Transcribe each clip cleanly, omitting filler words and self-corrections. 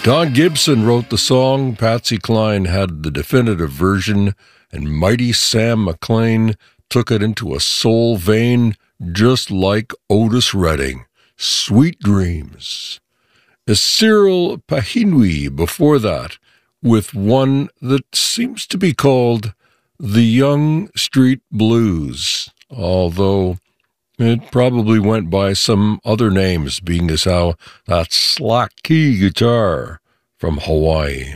Don Gibson wrote the song, Patsy Cline had the definitive version, and mighty Sam McLean took it into a soul vein just like Otis Redding. Sweet Dreams. Cyril Pahinui before that, with one that seems to be called The Young Street Blues, although it probably went by some other names, being as how that slack key guitar from Hawaii.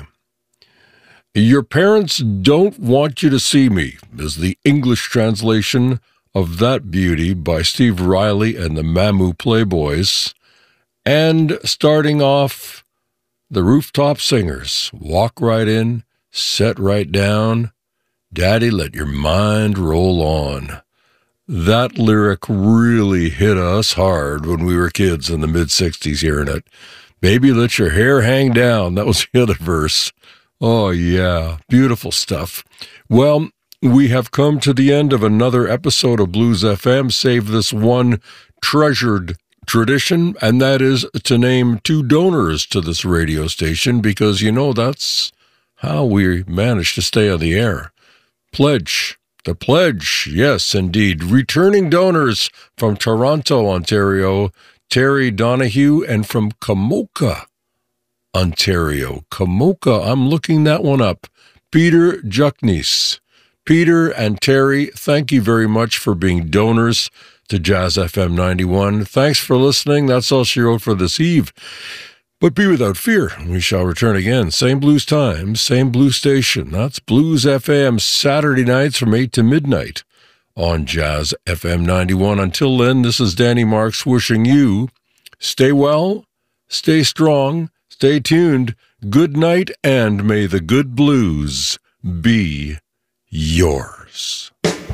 Your Parents Don't Want You to See Me is the English translation of that beauty by Steve Riley and the Mamu Playboys. And starting off, the Rooftop Singers, Walk Right In, Set Right Down, Daddy, Let Your Mind Roll On. That lyric really hit us hard when we were kids in the mid-'60s hearing it. Baby, let your hair hang down. That was the other verse. Oh, yeah. Beautiful stuff. Well, we have come to the end of another episode of Blues FM, save this one treasured tradition, and that is to name two donors to this radio station, because, you know, that's how we manage to stay on the air. Pledge. The pledge, yes, indeed. Returning donors from Toronto, Ontario, Terry Donahue, and from Kamoka, Ontario. Kamoka, I'm looking that one up. Peter Jucknies. Peter and Terry, thank you very much for being donors to Jazz FM 91. Thanks for listening. That's all she wrote for this eve. But be without fear, we shall return again. Same blues time, same blues station. That's Blues FM, Saturday nights from 8 to midnight on Jazz FM 91. Until then, this is Danny Marks wishing you stay well, stay strong, stay tuned, good night, and may the good blues be yours.